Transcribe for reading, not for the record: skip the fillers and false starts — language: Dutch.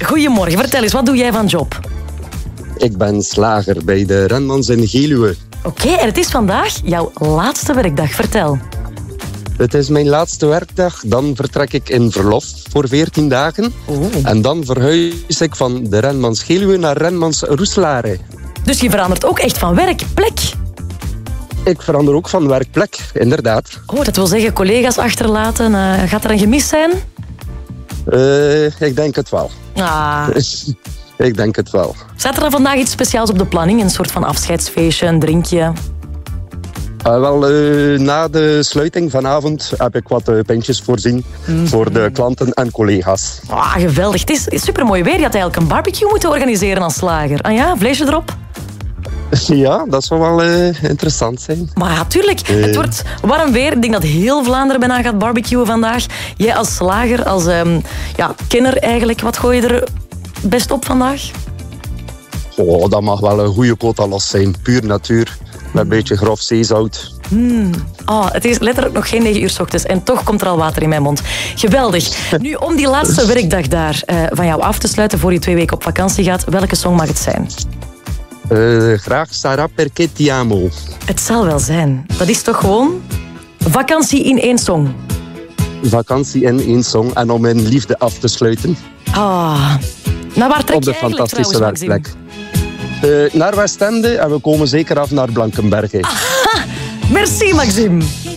Goedemorgen, vertel eens, wat doe jij van job? Ik ben slager bij de Renmans in Geluwe. Oké, en het is vandaag jouw laatste werkdag. Vertel. Het is mijn laatste werkdag. Dan vertrek ik in verlof voor 14 dagen. En dan verhuis ik van de Renmans Geluwe naar Renmans Roeselare. Dus je verandert ook echt van werkplek? Ik verander ook van werkplek, inderdaad. Oh, dat wil zeggen collega's achterlaten. Gaat er een gemis zijn? Ik denk het wel. Ah. Ik denk het wel. Zat er dan vandaag iets speciaals op de planning? Een soort van afscheidsfeestje, een drinkje? Na de sluiting vanavond heb ik wat pintjes voorzien voor de klanten en collega's. Geweldig. Het is supermooi weer. Je had eigenlijk een barbecue moeten organiseren als slager. Ah ja, vleesje erop? Ja, dat zou wel interessant zijn. Maar ja, tuurlijk. Het wordt warm weer. Ik denk dat heel Vlaanderen bijna gaat barbecuen vandaag. Jij als slager, als kenner eigenlijk, wat gooi je er best op vandaag? Oh, dat mag wel een goede quota los zijn. Puur natuur. Met een beetje grof zeezout. Het is letterlijk nog geen 9 uur 's ochtends en toch komt er al water in mijn mond. Geweldig. Nu, om die laatste werkdag daar van jou af te sluiten voor je 2 weken op vakantie gaat, welke song mag het zijn? Graag Sarà perché ti amo. Het zal wel zijn. Dat is toch gewoon vakantie in 1 song? Vakantie in 1 song en om mijn liefde af te sluiten. Nou, waar trek op de je eigenlijk fantastische trouwens, werkplek. Naar Westende en we komen zeker af naar Blankenberge. Merci, Maxime.